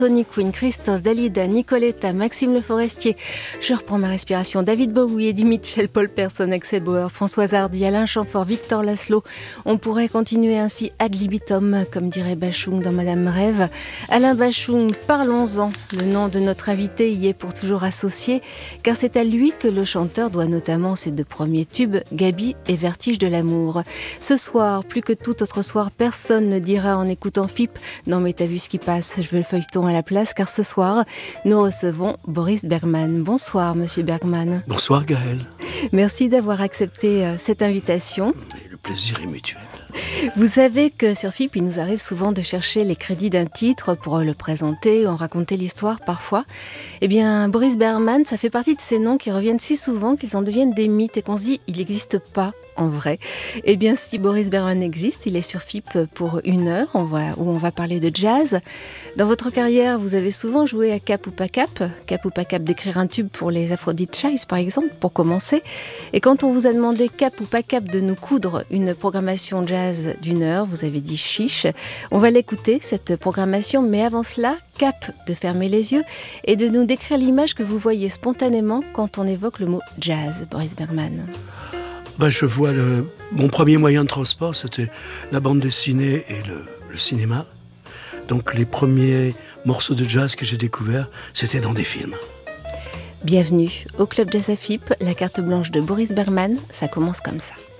Tony Quinn, Christophe, Dalida, Nicoletta, Maxime Le Forestier. Je reprends ma respiration. David Bowie, Eddie Mitchell, Paul Persson, Axel Bauer, Françoise Hardy, Alain Chamfort, Victor Laszlo. On pourrait continuer ainsi ad libitum, comme dirait Bachung dans Madame Rêve. Alain Bachung, parlons-en. Le nom de notre invité y est pour toujours associé, car c'est à lui que le chanteur doit notamment ses deux premiers tubes, Gaby et Vertige de l'amour. Ce soir, plus que tout autre soir, personne ne dira en écoutant FIP « Non mais t'as vu ce qui passe, je veux le feuilleton à la place », car ce soir, nous recevons Boris Bergman. Bonsoir, monsieur Bergman. Bonsoir, Gaëlle. Merci d'avoir accepté cette invitation. Le plaisir est mutuel. Vous savez que sur FIP, il nous arrive souvent de chercher les crédits d'un titre pour le présenter, en raconter l'histoire parfois. Eh bien, Boris Bergman, ça fait partie de ces noms qui reviennent si souvent qu'ils en deviennent des mythes et qu'on se dit « il n'existe pas ». En vrai. Eh bien, si Boris Bergman existe, il est sur FIP pour 1 heure, où on va parler de jazz. Dans votre carrière, vous avez souvent joué à Cap ou pas Cap. Cap ou pas Cap d'écrire un tube pour les Aphrodite Child, par exemple, pour commencer. Et quand on vous a demandé Cap ou pas Cap de nous coudre une programmation jazz d'1 heure, vous avez dit chiche. On va l'écouter, cette programmation, mais avant cela, Cap de fermer les yeux et de nous décrire l'image que vous voyez spontanément quand on évoque le mot jazz, Boris Bergman. Je vois mon premier moyen de transport, c'était la bande dessinée et le cinéma. Donc les premiers morceaux de jazz que j'ai découverts, c'était dans des films. Bienvenue au Club Jazz à FIP, la carte blanche de Boris Bergman, ça commence comme ça.